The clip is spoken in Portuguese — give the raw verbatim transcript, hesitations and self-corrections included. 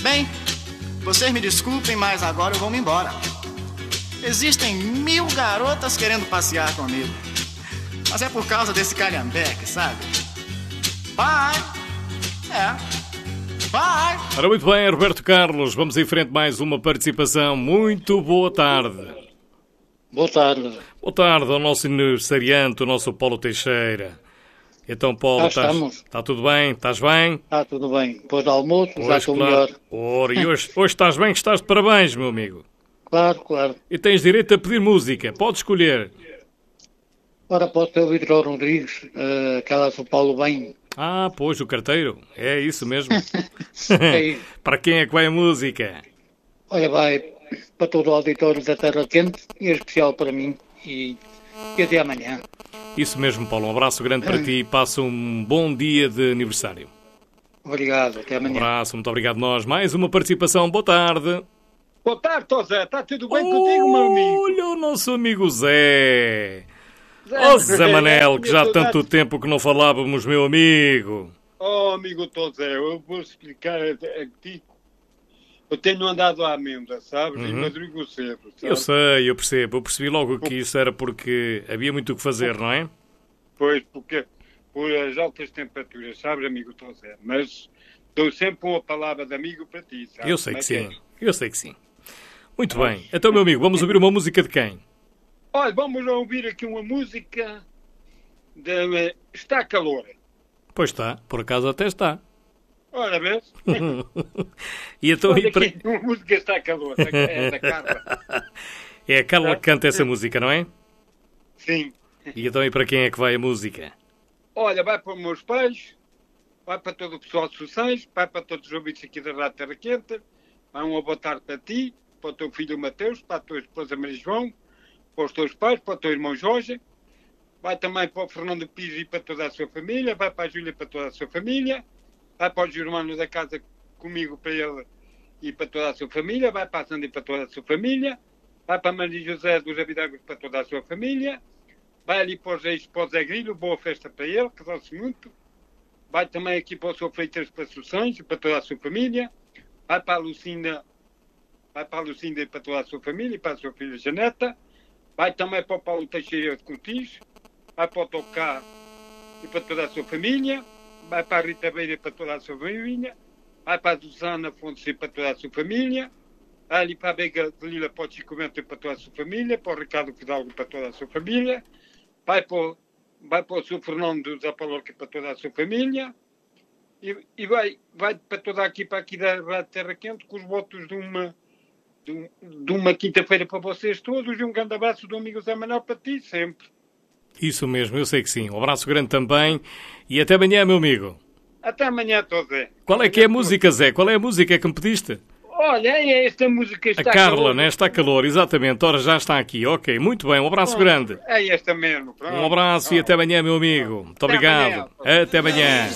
Bem, vocês me desculpem, mas agora eu vou me embora. Existem mil garotas querendo passear comigo, mas é por causa desse calhambeque, sabe? Bye! É. Bye! Ora, muito bem, Roberto Carlos, vamos em frente, mais uma participação. Muito boa tarde. Boa tarde. Boa tarde ao nosso aniversariante, o nosso Paulo Teixeira. Então, Paulo, está tudo bem? Estás bem? Está tudo bem. Depois do almoço, pois, já estou claro. melhor. Ora, e hoje, hoje estás bem, que estás de parabéns, meu amigo. Claro, claro. E tens direito a pedir música, podes escolher. Ora, pode ser o Vitor Rodrigues, uh, aquela do Paulo Bem. Ah, pois, o carteiro. É isso mesmo. É. Para quem é que vai a música? Olha, vai para todo o auditório da Terra Quente, e em especial para mim. E, e até amanhã. Isso mesmo, Paulo. Um abraço grande para ti e passa um bom dia de aniversário. Obrigado, até amanhã. Um abraço, muito obrigado nós. Mais uma participação. Boa tarde. Boa tarde, Tó Zé. Está tudo bem contigo, meu amigo? Olha o nosso amigo Zé. Zé, Oh, Zé Manel, que já há tanto tempo que não falávamos, meu amigo. Oh, amigo Tó Zé, eu vou explicar a, a ti. Eu tenho andado à amenda, sabes? Uhum. Em Madrigo cedo, sabes? Eu sei, eu percebo. Eu percebi logo que isso era porque havia muito o que fazer, não é? Pois, porque por as altas temperaturas, sabes, amigo Tó Zé? Mas dou sempre uma palavra de amigo para ti, sabes? Eu sei que Mas sim, é. eu sei que sim. Muito bem. Então, meu amigo, vamos ouvir uma música de quem? Olha, vamos ouvir aqui uma música de Está Calor. Pois está, por acaso até está. Ora, vês? E então, Olha e para... aqui, uma música Está Calor, é da Carla. É a Carla que canta essa música, não é? Sim. E então, e para quem é que vai a música? Olha, vai para os meus pais, vai para todo o pessoal de Sossães, vai para todos os ouvintes aqui da Rádio Terra Quente, vai uma boa tarde para ti, para o teu filho Mateus, para a tua esposa Maria João, para os teus pais, para o teu irmão Jorge, vai também para o Fernando Pires e para toda a sua família, vai para a Júlia e para toda a sua família, vai para os irmãos da casa comigo para ele e para toda a sua família, vai para a Sandra e para toda a sua família, vai para a Maria José dos Abidagos para toda a sua família, vai ali para os Reis, para o Zé Grilho, boa festa para ele, que gosto muito, vai também aqui para o seu Freitas para Sossães e para toda a sua família, vai para a Lucinda, vai para a Lucinda e para toda a sua família e para a sua filha Janeta, vai também para o Paulo Teixeira de Cortis, vai para o Tocá e para toda a sua família, vai para a Rita Beira e para toda a sua família, vai para a Susana Afonso e para toda a sua família, vai ali para a Bega de Lila para o Chico Bento e para toda a sua família, para o Ricardo Fidalgo e para toda a sua família, vai para o, vai para o seu Fernando Zé Palorca e para toda a sua família, e, e vai, vai para toda aqui, para aqui da Rádio Terra Quente, com os votos de uma De, de uma quinta-feira para vocês todos e um grande abraço do amigo Zé Manuel para ti sempre. Isso mesmo, eu sei que sim. Um abraço grande também e até amanhã, meu amigo. Até amanhã, Tó Zé. Qual é que é a música, Zé? Qual é a música que me pediste? Olha, é esta música está a Carla, calor. né? Está calor, exatamente. Ora, já está aqui. Ok, muito bem. Um abraço Pronto. grande. É esta mesmo. Pronto. Um abraço Pronto. e até amanhã, meu amigo. Muito Até obrigado. amanhã. Até amanhã.